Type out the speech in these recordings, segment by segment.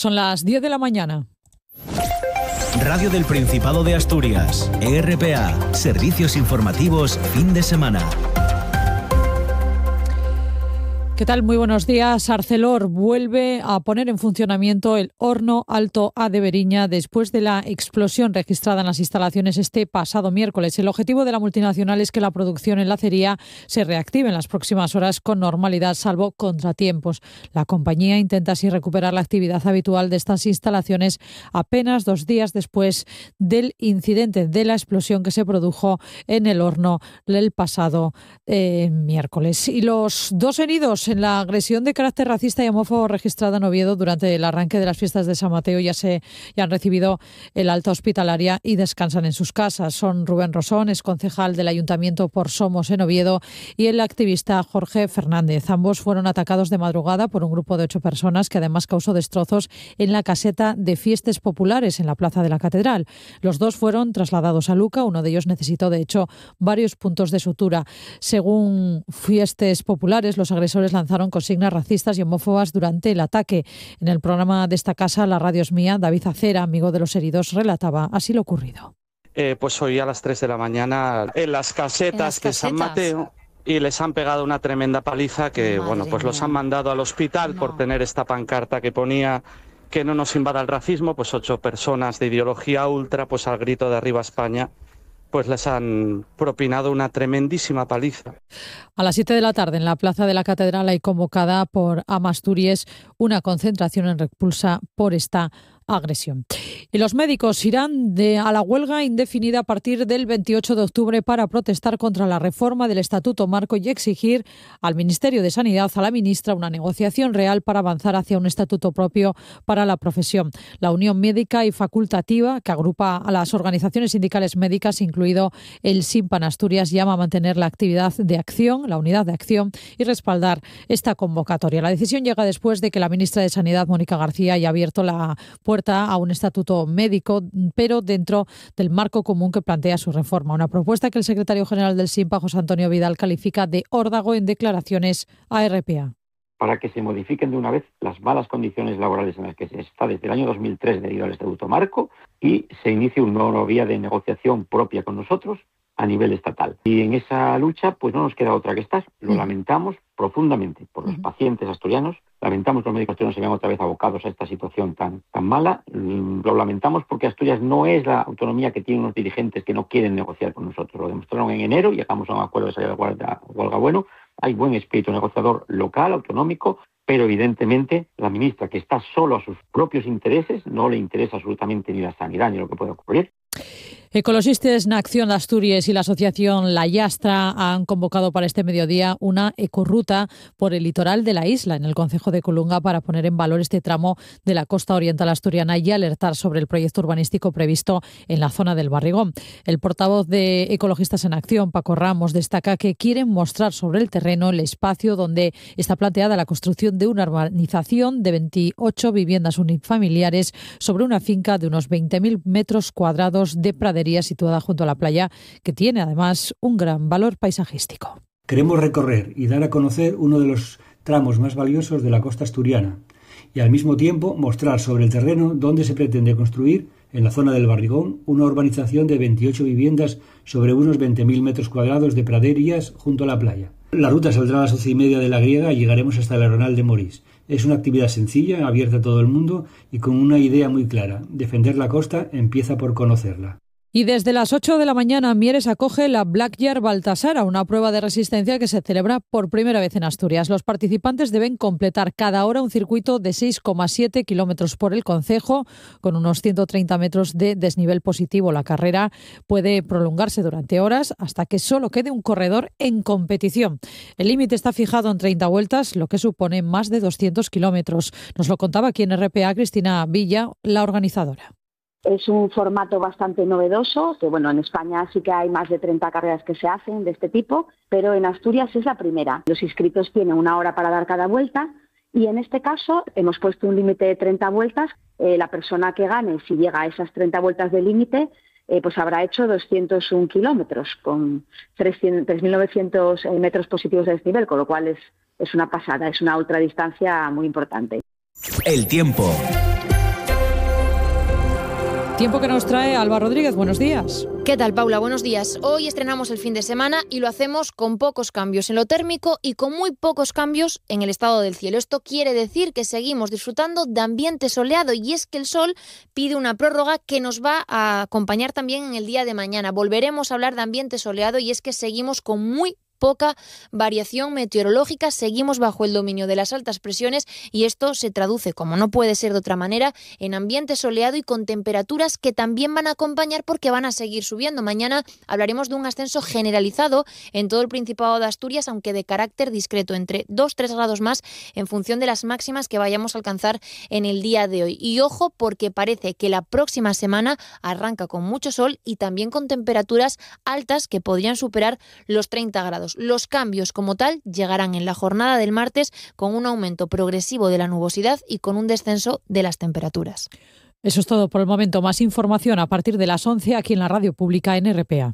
Son las 10 de la mañana. Radio del Principado de Asturias, RPA, servicios informativos, fin de semana. ¿Qué tal? Muy buenos días. Arcelor vuelve a poner en funcionamiento el horno Alto A de Beriña después de la explosión registrada en las instalaciones este pasado miércoles. El objetivo de la multinacional es que la producción en la acería se reactive en las próximas horas con normalidad, salvo contratiempos. La compañía intenta así recuperar la actividad habitual de estas instalaciones apenas 2 días después del incidente de la explosión que se produjo en el horno el pasado miércoles. Y los 2 heridos en la agresión de carácter racista y homófobo registrada en Oviedo durante el arranque de las fiestas de San Mateo ya han recibido el alta hospitalaria y descansan en sus casas. Son Rubén Rosón, exconcejal del Ayuntamiento por Somos en Oviedo, y el activista Jorge Fernández. Ambos fueron atacados de madrugada por un grupo de 8 personas que además causó destrozos en la caseta de fiestas populares en la plaza de la Catedral. Los 2 fueron trasladados a Luca. Uno de ellos necesitó, de hecho, varios puntos de sutura. Según fiestas populares, los agresores lanzaron consignas racistas y homófobas durante el ataque. En el programa de esta casa, La Radio es Mía, David Acera, amigo de los heridos, relataba así lo ocurrido. Pues hoy a las 3 de la mañana en las casetas de San Mateo, y les han pegado una tremenda paliza que, pues los han mandado al hospital por tener esta pancarta que ponía que no nos invada el racismo. Pues 8 personas de ideología ultra, pues al grito de arriba España, pues les han propinado una tremendísima paliza. A las 7 de la tarde en la Plaza de la Catedral hay convocada por Amasturies una concentración en repulsa por esta agresión. Y los médicos irán a la huelga indefinida a partir del 28 de octubre para protestar contra la reforma del Estatuto Marco y exigir al Ministerio de Sanidad, a la ministra, una negociación real para avanzar hacia un estatuto propio para la profesión. La Unión Médica y Facultativa, que agrupa a las organizaciones sindicales médicas, incluido el SINPAN Asturias, llama a mantener la actividad de acción, la unidad de acción, y respaldar esta convocatoria. La decisión llega después de que la ministra de Sanidad, Mónica García, haya abierto la puerta a un estatuto médico, pero dentro del marco común que plantea su reforma. Una propuesta que el secretario general del SINPA, José Antonio Vidal, califica de órdago en declaraciones a RPA. Para que se modifiquen de una vez las malas condiciones laborales en las que se está desde el año 2003 debido al Estatuto Marco y se inicie una nueva vía de negociación propia con nosotros a nivel estatal. Y en esa lucha pues no nos queda otra que estar. Lo lamentamos profundamente por los pacientes asturianos. Lamentamos que los médicos asturianos se vean otra vez abocados a esta situación tan mala. Lo lamentamos porque Asturias no es la autonomía que tienen unos dirigentes que no quieren negociar con nosotros. Lo demostraron en enero y llegamos a un acuerdo de salida de huelga bueno. Hay buen espíritu negociador local, autonómico, pero evidentemente la ministra, que está solo a sus propios intereses, no le interesa absolutamente ni la sanidad ni lo que pueda ocurrir. Ecologistas en Acción de Asturias y la asociación La Llastra han convocado para este mediodía una ecorruta por el litoral de la isla, en el concejo de Colunga, para poner en valor este tramo de la costa oriental asturiana y alertar sobre el proyecto urbanístico previsto en la zona del Barrigón. El portavoz de Ecologistas en Acción, Paco Ramos, destaca que quieren mostrar sobre el terreno el espacio donde está planteada la construcción de una urbanización de 28 viviendas unifamiliares sobre una finca de unos 20.000 metros cuadrados de pradería situada junto a la playa, que tiene además un gran valor paisajístico. Queremos recorrer y dar a conocer uno de los tramos más valiosos de la costa asturiana y al mismo tiempo mostrar sobre el terreno donde se pretende construir, en la zona del Barrigón, una urbanización de 28 viviendas sobre unos 20.000 metros cuadrados de praderías junto a la playa. La ruta saldrá a las 11:30 de la Griega y llegaremos hasta el Arenal de Morís. Es una actividad sencilla, abierta a todo el mundo y con una idea muy clara: defender la costa empieza por conocerla. Y desde las 8 de la mañana Mieres acoge la Black Year Baltasara, una prueba de resistencia que se celebra por primera vez en Asturias. Los participantes deben completar cada hora un circuito de 6,7 kilómetros por el concejo, con unos 130 metros de desnivel positivo. La carrera puede prolongarse durante horas hasta que solo quede un corredor en competición. El límite está fijado en 30 vueltas, lo que supone más de 200 kilómetros. Nos lo contaba aquí en RPA Cristina Villa, la organizadora. Es un formato bastante novedoso, que en España sí que hay más de 30 carreras que se hacen de este tipo, pero en Asturias es la primera. Los inscritos tienen 1 hora para dar cada vuelta y en este caso hemos puesto un límite de 30 vueltas. La persona que gane, si llega a esas 30 vueltas de límite, pues habrá hecho 201 kilómetros con 3.900 metros positivos de desnivel, con lo cual es una pasada, es una ultradistancia muy importante. El tiempo. Tiempo que nos trae Alba Rodríguez. Buenos días. ¿Qué tal, Paula? Buenos días. Hoy estrenamos el fin de semana y lo hacemos con pocos cambios en lo térmico y con muy pocos cambios en el estado del cielo. Esto quiere decir que seguimos disfrutando de ambiente soleado, y es que el sol pide una prórroga que nos va a acompañar también en el día de mañana. Volveremos a hablar de ambiente soleado, y es que seguimos con muy poca variación meteorológica, seguimos bajo el dominio de las altas presiones, y esto se traduce, como no puede ser de otra manera, en ambiente soleado y con temperaturas que también van a acompañar porque van a seguir subiendo. Mañana hablaremos de un ascenso generalizado en todo el Principado de Asturias, aunque de carácter discreto, entre 2-3 grados más en función de las máximas que vayamos a alcanzar en el día de hoy. Y ojo, porque parece que la próxima semana arranca con mucho sol y también con temperaturas altas que podrían superar los 30 grados. Los cambios como tal llegarán en la jornada del martes, con un aumento progresivo de la nubosidad y con un descenso de las temperaturas. Eso es todo por el momento. Más información a partir de las 11 aquí en la radio pública en RPA.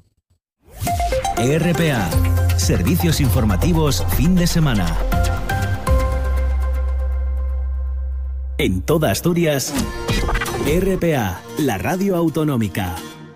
RPA, servicios informativos fin de semana. En toda Asturias, RPA, la radio autonómica.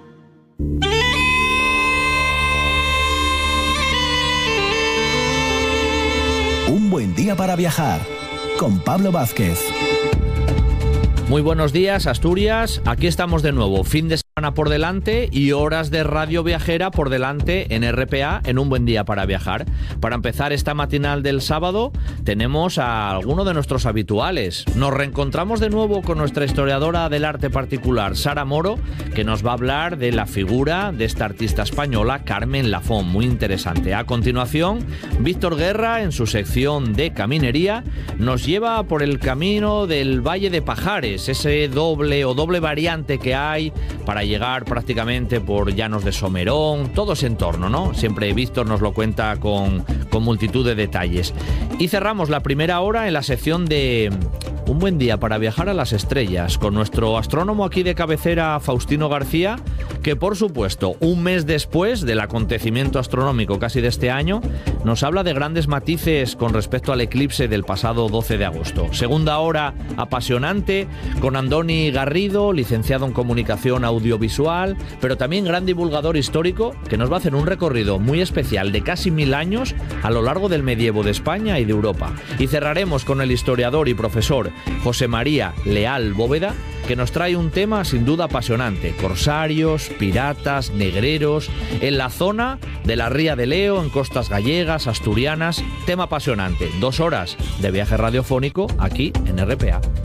Un buen día para viajar, con Pablo Vázquez. Muy buenos días, Asturias. Aquí estamos de nuevo. Fin de semana por delante y horas de radio viajera por delante en RPA, en Un Buen Día para Viajar. Para empezar esta matinal del sábado, tenemos a alguno de nuestros habituales. Nos reencontramos de nuevo con nuestra historiadora del arte particular, Sara Moro, que nos va a hablar de la figura de esta artista española, Carmen Lafón. Muy interesante. A continuación, Víctor Guerra, en su sección de caminería, nos lleva por el camino del Valle de Pajares, ese doble variante que hay para llegar prácticamente por llanos de Somerón, todo ese entorno, ¿no? Siempre Víctor nos lo cuenta con multitud de detalles. Y cerramos la primera hora en la sección de Un Buen Día para Viajar a las Estrellas, con nuestro astrónomo aquí de cabecera, Faustino García, que por supuesto, un mes después del acontecimiento astronómico casi de este año, nos habla de grandes matices con respecto al eclipse del pasado 12 de agosto. Segunda hora apasionante, con Andoni Garrido, licenciado en Comunicación Audiovisual, pero también gran divulgador histórico, que nos va a hacer un recorrido muy especial de casi 1000 años a lo largo del medievo de España y de Europa. Y cerraremos con el historiador y profesor José María Leal Bóveda, que nos trae un tema sin duda apasionante: corsarios, piratas, negreros, en la zona de la Ría de Leo, en costas gallegas, asturianas. Tema apasionante. 2 horas de viaje radiofónico aquí en RPA.